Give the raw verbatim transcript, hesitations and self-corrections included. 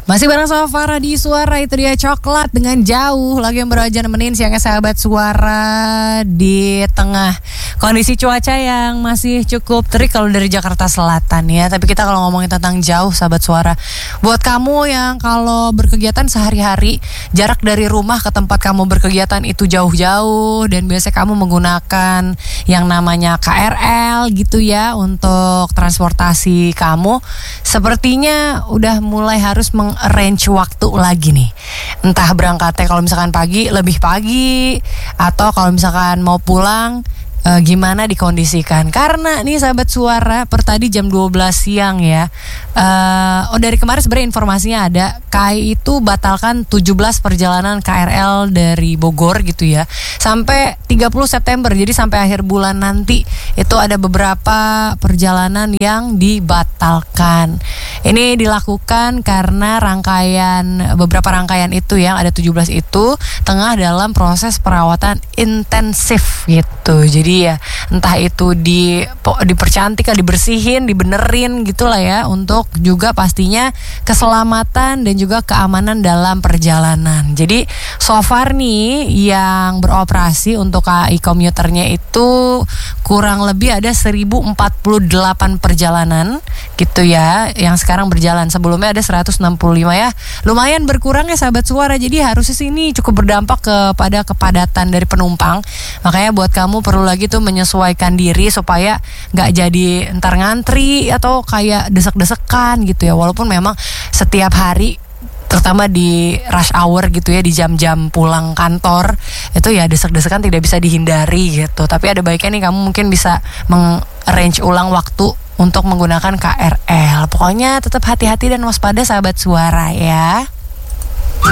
Masih bareng sama Farah di Suara, itu dia Coklat dengan Jauh. Lagi yang baru aja nemenin siangnya sahabat Suara di tengah kondisi cuaca yang masih cukup terik kalau dari Jakarta Selatan ya. Tapi kita kalau ngomongin tentang jauh sahabat Suara, buat kamu yang kalau berkegiatan sehari-hari, jarak dari rumah ke tempat kamu berkegiatan itu jauh-jauh, dan biasanya kamu menggunakan yang namanya K R L gitu ya untuk transportasi kamu, sepertinya udah mulai harus meng-arrange waktu lagi nih. Entah berangkatnya kalau misalkan pagi, lebih pagi, atau kalau misalkan mau pulang e, gimana dikondisikan. Karena nih sahabat Suara, per tadi jam dua belas siang ya, e, oh dari kemarin sebenarnya informasinya ada, K A I itu batalkan tujuh belas perjalanan K R L dari Bogor gitu ya, sampai tiga puluh September. Jadi sampai akhir bulan nanti itu ada beberapa perjalanan yang dibatalkan. Ini dilakukan karena rangkaian, beberapa rangkaian itu yang ada tujuh belas itu tengah dalam proses perawatan intensif gitu. Jadi ya entah itu di dipercantik, dibersihin, dibenerin gitulah ya, untuk juga pastinya keselamatan dan juga keamanan dalam perjalanan. Jadi so far nih yang beroperasi untuk K A I komuternya itu kurang lebih ada seribu empat puluh delapan perjalanan gitu ya, yang sekarang berjalan. Sebelumnya ada seratus enam puluh lima ya. Lumayan berkurang ya sahabat Suara. Jadi harusnya sini cukup berdampak kepada kepadatan dari penumpang. Makanya buat kamu perlu lagi tuh menyesuaikan diri supaya nggak jadi ntar ngantri atau kayak desek-desekan gitu ya. Walaupun memang setiap hari, terutama di rush hour gitu ya, di jam-jam pulang kantor itu ya desek-desekan tidak bisa dihindari gitu. Tapi ada baiknya nih kamu mungkin bisa meng-arrange ulang waktu untuk menggunakan K R L. Pokoknya tetap hati-hati dan waspada sahabat Suara ya.